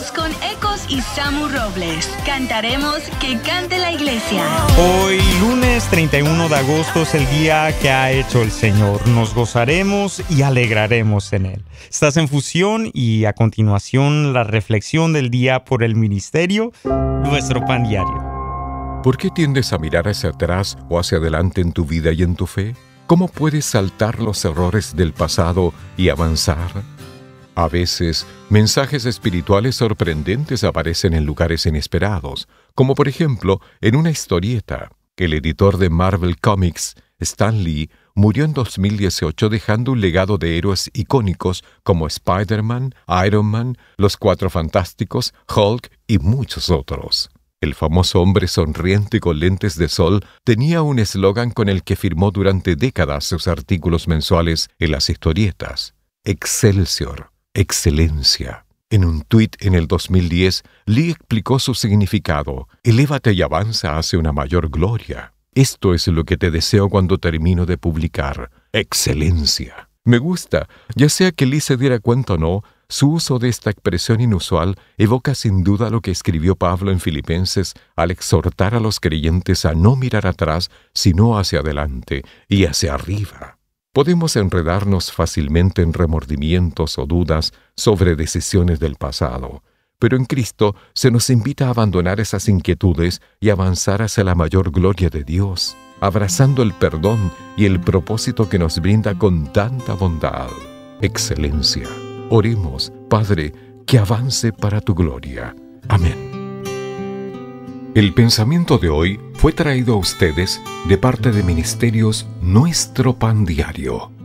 con Ecos y Samu Robles. Cantaremos Que Cante la Iglesia. Hoy, lunes 31 de agosto, es el día que ha hecho el Señor. Nos gozaremos y alegraremos en Él. Estás en Fusión y a continuación la reflexión del día por el ministerio, nuestro pan diario. ¿Por qué tiendes a mirar hacia atrás o hacia adelante en tu vida y en tu fe? ¿Cómo puedes saltar los errores del pasado y avanzar? A veces, mensajes espirituales sorprendentes aparecen en lugares inesperados, como por ejemplo en una historieta. El editor de Marvel Comics, Stan Lee, murió en 2018 dejando un legado de héroes icónicos como Spider-Man, Iron Man, Los Cuatro Fantásticos, Hulk y muchos otros. El famoso hombre sonriente con lentes de sol tenía un eslogan con el que firmó durante décadas sus artículos mensuales en las historietas: Excelsior, excelencia. En un tuit en el 2010, Lee explicó su significado: elévate y avanza hacia una mayor gloria. Esto es lo que te deseo cuando termino de publicar: excelencia. Me gusta, ya sea que Lee se diera cuenta o no, su uso de esta expresión inusual evoca sin duda lo que escribió Pablo en Filipenses al exhortar a los creyentes a no mirar atrás, sino hacia adelante y hacia arriba. Podemos enredarnos fácilmente en remordimientos o dudas sobre decisiones del pasado, pero en Cristo se nos invita a abandonar esas inquietudes y avanzar hacia la mayor gloria de Dios, abrazando el perdón y el propósito que nos brinda con tanta bondad. Excelencia. Oremos, Padre, que avance para tu gloria. Amén. El pensamiento de hoy fue traído a ustedes de parte de Ministerios Nuestro Pan Diario.